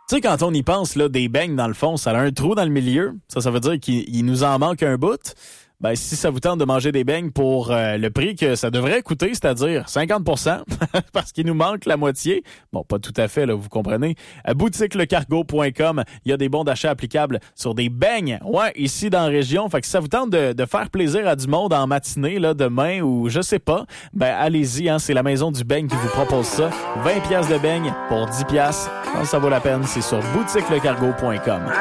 Tu sais, quand on y pense, là, des beignes, dans le fond, ça a un trou dans le milieu. Ça veut dire qu'il nous en manque un bout. Ben, si ça vous tente de manger des beignes pour le prix que ça devrait coûter, c'est-à-dire 50%, parce qu'il nous manque la moitié. Bon, pas tout à fait, là, vous comprenez. À boutiquelecargo.com, il y a des bons d'achat applicables sur des beignes. Ouais, ici dans la région. Fait que si ça vous tente de faire plaisir à du monde en matinée, là, demain ou je sais pas, ben, allez-y, hein, c'est la maison du beigne qui vous propose ça. 20$ de beignes pour 10$. Je pense que ça vaut la peine. C'est sur boutiquelecargo.com.